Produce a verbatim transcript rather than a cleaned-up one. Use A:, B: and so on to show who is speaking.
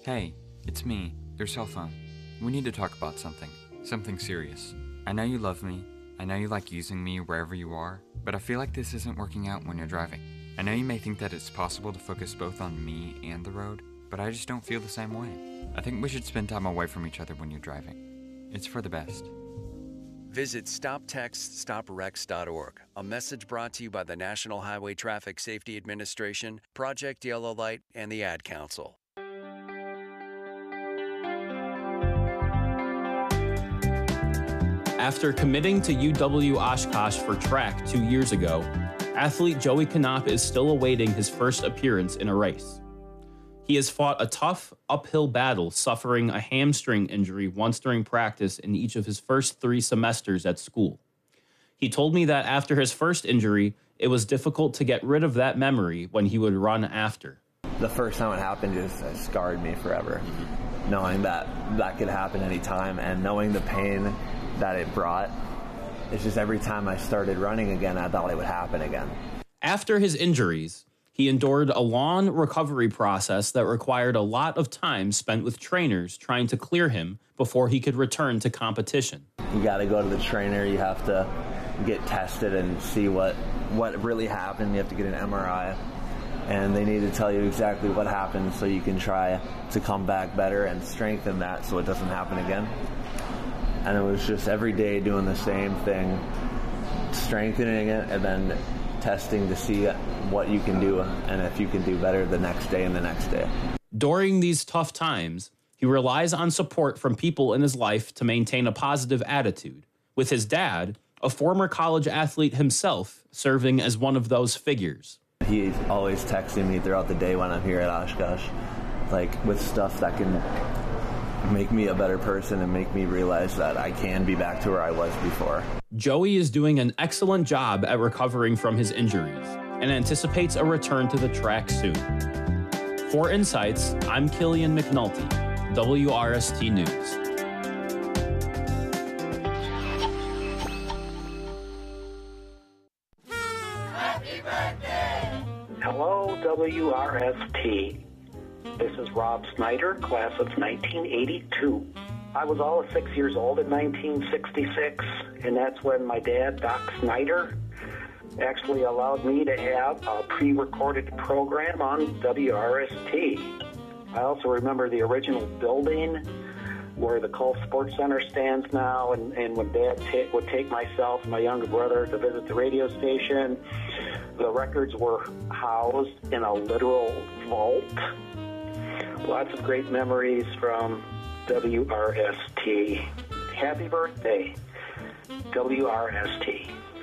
A: Hey, it's me, your cell phone. We need to talk about something. Something serious. I know you love me. I know you like using me wherever you are, but I feel like this isn't working out when you're driving. I know you may think that it's possible to focus both on me and the road, but I just don't feel the same way. I think we should spend time away from each other when you're driving. It's for the best.
B: Visit stop text stop wrecks dot org. A message brought to you by the National Highway Traffic Safety Administration, Project Yellow Light, and the Ad Council.
C: After committing to U W Oshkosh for track two years ago, athlete Joey Knopp is still awaiting his first appearance in a race. He has fought a tough, uphill battle, suffering a hamstring injury once during practice in each of his first three semesters at school. He told me that after his first injury, it was difficult to get rid of that memory when he would run after.
D: The first time it happened just scarred me forever, knowing that that could happen anytime and knowing the pain that it brought. It's just every time I started running again, I thought it would happen again.
C: After his injuries, he endured a long recovery process that required a lot of time spent with trainers trying to clear him before he could return to competition.
D: You got to go to the trainer. You have to get tested and see what, what really happened. You have to get an M R I. And they need to tell you exactly what happened so you can try to come back better and strengthen that so it doesn't happen again. And it was just every day doing the same thing, strengthening it and then testing to see what you can do and if you can do better the next day and the next day.
C: During these tough times, he relies on support from people in his life to maintain a positive attitude, with his dad, a former college athlete himself, serving as one of those figures.
D: He's always texting me throughout the day when I'm here at Oshkosh, like with stuff that can make me a better person and make me realize that I can be back to where I was before.
C: Joey is doing an excellent job at recovering from his injuries and anticipates a return to the track soon. For Insights, I'm Killian McNulty, W R S T News.
E: Happy birthday! Hello, W R S T. This is Rob Snyder, class of nineteen eighty-two. I was all of six years old in nineteen sixty-six, and that's when my dad, Doc Snyder, actually allowed me to have a pre-recorded program on W R S T. I also remember the original building where the Cole Sports Center stands now, and, and when Dad ta- would take myself and my younger brother to visit the radio station, the records were housed in a literal vault. Lots of great memories from W R S T. Happy birthday, W R S T.